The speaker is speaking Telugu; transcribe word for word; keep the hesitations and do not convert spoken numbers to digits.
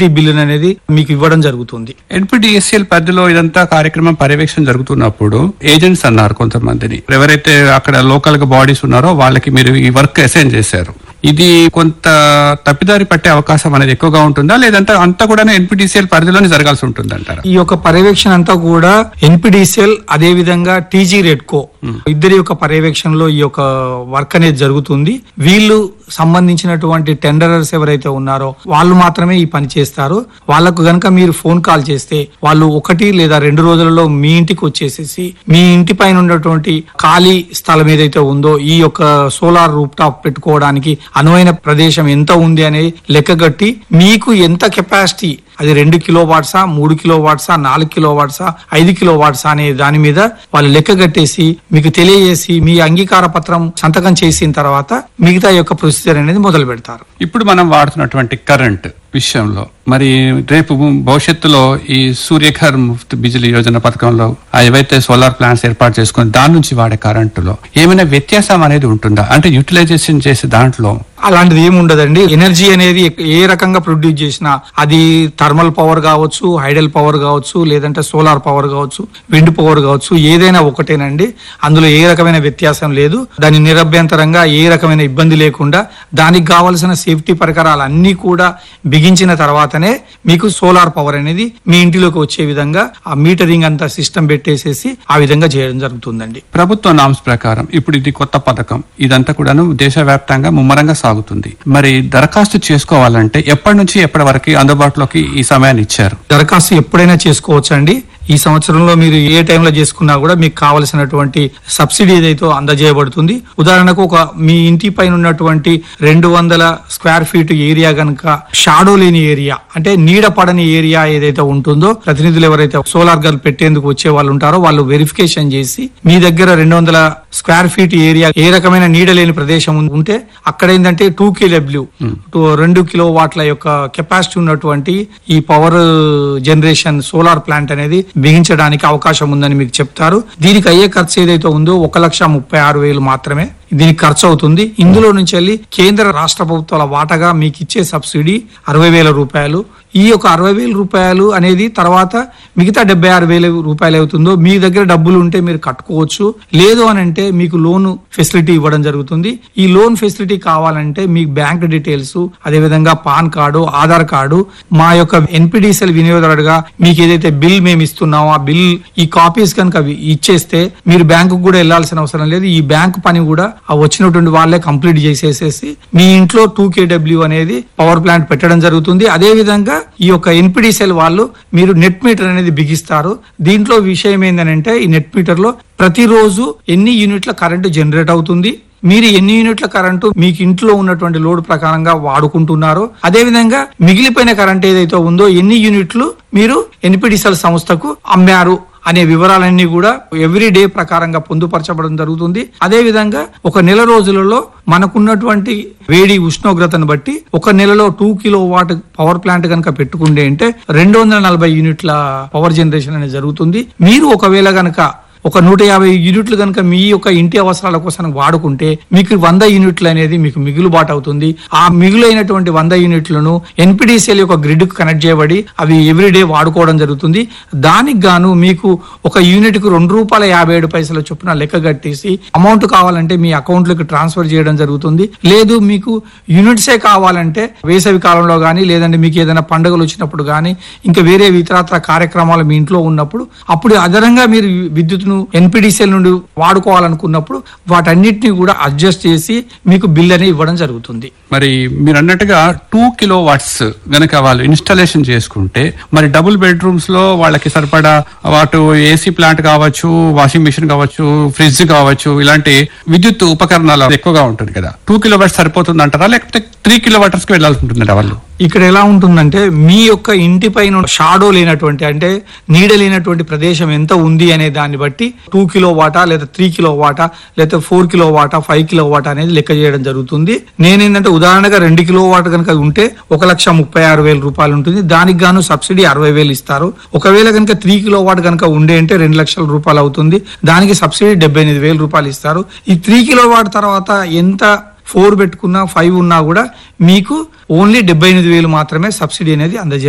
బిల్లు అనేది మీకు ఇవ్వడం జరుగుతుంది. ఎన్పిడిఎస్ఎల్ పరిధిలో ఇదంతా కార్యక్రమం పర్యవేక్షణ జరుగుతున్నప్పుడు ఏజెంట్స్ అన్నారు కొంతమందిని, ఎవరైతే అక్కడ లోకల్ గా బాడీస్ ఉన్నారో వాళ్ళకి మీరు ఈ వర్క్ అసైన్ చేశారు. ఇది కొంత తప్పిదారి పట్టే అవకాశం అనేది ఎక్కువగా ఉంటుందా, లేదంటే అంతా కూడా ఎన్పిడిసిఎల్ పరిధిలోనే జరగాల్సి ఉంటుంది అంటారా? ఈ యొక్క పర్యవేక్షణ అంతా కూడా ఎన్పిడిసిఎల్ అదే విధంగా టీజీ రెడ్కో ఇద్దరి యొక్క పర్యవేక్షణలో ఈ యొక్క వర్క్ అనేది జరుగుతుంది. వీళ్ళు సంబంధించినటువంటి టెండరర్స్ ఎవరైతే ఉన్నారో వాళ్ళు మాత్రమే ఈ పని చేస్తారు. వాళ్ళకు గనక మీరు ఫోన్ కాల్ చేస్తే వాళ్ళు ఒకటి లేదా రెండు రోజులలో మీ ఇంటికి వచ్చేసేసి మీ ఇంటి పైన ఉన్నటువంటి ఖాళీ స్థలం ఏదైతే ఉందో ఈ యొక్క సోలార్ రూఫ్ టాప్ పెట్టుకోవడానికి అనువైన ప్రదేశం ఎంత ఉంది అనేది లెక్కగట్టి మీకు ఎంత కెపాసిటీ, అది రెండు కిలో వాట్సా, మూడు కిలో వాట్సా, నాలుగు కిలో వాట్సా, ఐదు కిలో వాట్సా అనే దాని మీద వాళ్ళు లెక్క కట్టేసి మీకు తెలియజేసి మీ అంగీకార పత్రం సంతకం చేసిన తర్వాత మిగతా యొక్క ప్రొసీజర్ అనేది మొదలు పెడతారు. ఇప్పుడు మనం వాడుతున్నటువంటి కరెంట్ విషయంలో మరి రేపు భవిష్యత్తులో ఈ సూర్యఘర్ ముఫ్త్ బిజిలీ యోజన పథకంలో ఏవైతే సోలార్ ప్లాంట్స్ ఏర్పాటు చేసుకుని దాని నుంచి వాడే కరెంటులో ఏమైనా వ్యత్యాసం అనేది ఉంటుందా? అంటే యూటిలైజేషన్ చేసే దాంట్లో అలాంటిది ఏమి ఉండదండి. ఎనర్జీ అనేది ఏ రకంగా ప్రొడ్యూస్ చేసినా అది థర్మల్ పవర్ కావచ్చు, హైడల్ పవర్ కావచ్చు, లేదంటే సోలార్ పవర్ కావచ్చు, విండ్ పవర్ కావచ్చు, ఏదైనా ఒకటేనండి. అందులో ఏ రకమైన వ్యత్యాసం లేదు. దాని నిరభ్యంతరంగా ఏ రకమైన ఇబ్బంది లేకుండా దానికి కావాల్సిన సేఫ్టీ పరికరాలు అన్ని కూడా బిగించిన తర్వాతనే మీకు సోలార్ పవర్ అనేది మీ ఇంటిలోకి వచ్చే విధంగా ఆ మీటరింగ్ అంతా సిస్టమ్ పెట్టేసేసి ఆ విధంగా చేయడం జరుగుతుందండి. ప్రభుత్వ నామ్స్ ప్రకారం ఇప్పుడు ఇది కొత్త పథకం, ఇదంతా కూడాను దేశవ్యాప్తంగా ముమ్మరంగా సాగుతుంది. మరి దరఖాస్తు చేసుకోవాలంటే ఎప్పటి నుంచి ఎప్పటి వరకు అందుబాటులోకి ఈ సమయాన్ని ఇచ్చారు? దరఖాస్తు ఎప్పుడైనా చేసుకోవచ్చండి. ఈ సంవత్సరంలో మీరు ఏ టైంలో చేసుకున్నా కూడా మీకు కావలసినటువంటి సబ్సిడీ ఏదైతే అందజేయబడుతుంది. ఉదాహరణకు ఒక మీ ఇంటి పైన ఉన్నటువంటి రెండు వందల స్క్వేర్ ఫీట్ ఏరియా గనక షాడో లేని ఏరియా అంటే నీడ పడని ఏరియా ఏదైతే ఉంటుందో ప్రతినిధులు ఎవరైతే సోలార్ గర్ల్ పెట్టేందుకు వచ్చే వాళ్ళు ఉంటారో వాళ్ళు వెరిఫికేషన్ చేసి మీ దగ్గర రెండు వందల స్క్వేర్ ఫీట్ ఏరియా ఏ రకమైన నీడ లేని ప్రదేశం ఉంటే అక్కడ ఏంటంటే టూ కేడబ్ల్యూ రెండు కిలో వాట్ల యొక్క కెపాసిటీ ఉన్నటువంటి ఈ పవర్ జనరేషన్ సోలార్ ప్లాంట్ అనేది బిగించడానికి అవకాశం ఉందని మీకు చెప్తారు. దీనికి అయ్యే ఖర్చు ఏదైతే ఉందో ఒక లక్ష ముప్పై ఆరు వేలు మాత్రమే దీనికి ఖర్చు అవుతుంది. ఇందులో నుంచి వెళ్ళి కేంద్ర రాష్ట్ర ప్రభుత్వాల వాటాగా మీకు ఇచ్చే సబ్సిడీ అరవై వేల రూపాయలు. ఈ యొక్క అరవై వేల రూపాయలు అనేది తర్వాత మిగతా డెబ్బై ఆరు వేల రూపాయలు అవుతుందో మీ దగ్గర డబ్బులు ఉంటే మీరు కట్టుకోవచ్చు. లేదు అని అంటే మీకు లోన్ ఫెసిలిటీ ఇవ్వడం జరుగుతుంది. ఈ లోన్ ఫెసిలిటీ కావాలంటే మీ బ్యాంక్ డీటెయిల్స్, అదేవిధంగా పాన్ కార్డు, ఆధార్ కార్డు, మా యొక్క ఎన్పిడిసిఎల్ వినియోగదారుడుగా మీకు ఏదైతే బిల్ మేము ఇస్తున్నామో ఆ బిల్ ఈ కాపీస్ కనుక ఇచ్చేస్తే మీరు బ్యాంకు కూడా వెళ్లాల్సిన అవసరం లేదు. ఈ బ్యాంకు పని కూడా ఆ వచ్చినటువంటి వాళ్ళే కంప్లీట్ చేసేసేసి మీ ఇంట్లో టూ కేడబ్ల్యూ అనేది పవర్ ప్లాంట్ పెట్టడం జరుగుతుంది. అదే విధంగా ఈ యొక్క ఎన్పిడిసిఎల్ వాళ్ళు మీరు నెట్ మీటర్ అనేది బిగిస్తారు. దీంట్లో విషయం ఏంటంటే ఈ నెట్ మీటర్ లో ప్రతిరోజు ఎన్ని యూనిట్ల కరెంటు జనరేట్ అవుతుంది, మీరు ఎన్ని యూనిట్ల కరెంటు మీకు ఇంట్లో ఉన్నటువంటి లోడ్ ప్రకారంగా వాడుకుంటున్నారో, అదే విధంగా మిగిలిపోయిన కరెంట్ ఏదైతే ఉందో ఎన్ని యూనిట్లు మీరు ఎన్పిడిసిఎల్ సంస్థకు అమ్మారు అనే వివరాలన్నీ కూడా ఎవ్రీ డే ప్రకారంగా పొందుపరచబడడం జరుగుతుంది. అదే విధంగా ఒక నెల రోజులలో మనకున్నటువంటి వేడి ఉష్ణోగ్రతను బట్టి ఒక నెలలో two kilo watt power plant కనుక పెట్టుకుంటే అంటే రెండు వందల నలభై యూనిట్ల పవర్ జనరేషన్ అనేది జరుగుతుంది. మీరు ఒకవేళ గనక ఒక నూట యాభై యూనిట్లు కనుక మీ యొక్క ఇంటి అవసరాల కోసం వాడుకుంటే మీకు వంద యూనిట్లు అనేది మీకు మిగులుబాటు అవుతుంది. ఆ మిగులైనటువంటి వంద యూనిట్లను ఎన్పిడిసిఎల్ యొక్క గ్రిడ్ కు కనెక్ట్ చేయబడి అవి ఎవ్రీడే వాడుకోవడం జరుగుతుంది. దానికి గాను మీకు ఒక యూనిట్ కు రెండు రూపాయల యాభై ఏడు పైసల చొప్పున లెక్క కట్టేసి అమౌంట్ కావాలంటే మీ అకౌంట్ లోకి ట్రాన్స్ఫర్ చేయడం జరుగుతుంది. లేదు మీకు యూనిట్సే కావాలంటే వేసవి కాలంలో గానీ లేదంటే మీకు ఏదైనా పండుగలు వచ్చినప్పుడు గానీ ఇంకా వేరే ఇతరత్ర కార్యక్రమాలు మీ ఇంట్లో ఉన్నప్పుడు అప్పుడు అదనంగా మీరు విద్యుత్ ఎన్పిడిసిఎల్ నుండి వాడుకోవాలనుకున్నప్పుడు వాటన్నిటిని కూడా అడ్జస్ట్ చేసి మీకు బిల్ అనేది ఇవ్వడం జరుగుతుంది. మరి మీరు అన్నట్టుగా టూ కిలో వాట్స్ గనక వాళ్ళు ఇన్స్టాలేషన్ చేసుకుంటే మరి డబుల్ బెడ్రూమ్స్ లో వాళ్ళకి సరిపడా వాటి ఏసీ ప్లాంట్ కావచ్చు, వాషింగ్ మిషన్ కావచ్చు, ఫ్రిడ్జ్ కావచ్చు, ఇలాంటి విద్యుత్ ఉపకరణాలు ఎక్కువగా ఉంటుంది కదా, టూ కిలో వాట్స్ సరిపోతుంది అంటారా లేకపోతే త్రీ కిలో వాటర్స్ కి వెళ్లాల్సి ఉంటుందంట వాళ్ళు? ఇక్కడ ఎలా ఉంటుందంటే మీ యొక్క ఇంటి పైన షాడో లేనటువంటి అంటే నీడ లేనటువంటి ప్రదేశం ఎంత ఉంది అనే దాన్ని బట్టి టూ కిలో వాటా లేదా త్రీ కిలో వాటా లేదా ఫోర్ కిలో వాటా ఫైవ్ కిలో వాటా అనేది లెక్క చేయడం జరుగుతుంది. నేనేంటంటే ఉదాహరణగా రెండు కిలో వాట్ కనుక ఉంటే ఒక లక్ష ముప్పై ఆరు వేల రూపాయలు ఉంటుంది. దానికి గాను సబ్సిడీ అరవై వేలు ఇస్తారు. ఒకవేళ కనుక త్రీ కిలో వాట్ కనుక ఉండే అంటే రెండు లక్షల రూపాయలు అవుతుంది. దానికి సబ్సిడీ డెబ్బై ఎనిమిది వేల రూపాయలు ఇస్తారు. ఈ త్రీ కిలో వాట్ తర్వాత ఎంత ఫోర్ పెట్టుకున్నా ఫైవ్ ఉన్నా కూడా మీకు ఓన్లీ డెబ్బై ఎనిమిది వేలు మాత్రమే సబ్సిడీ అనేది అందజే